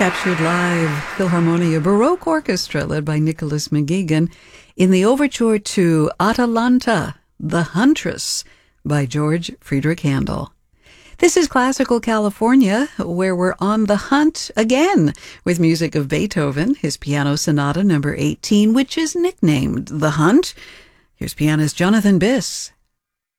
captured live Philharmonia Baroque Orchestra led by Nicholas McGuigan in the overture to Atalanta, the Huntress by George Friedrich Handel. This is Classical California, where we're on the hunt again with music of Beethoven, his Piano Sonata number 18, which is nicknamed The Hunt. Here's pianist Jonathan Biss.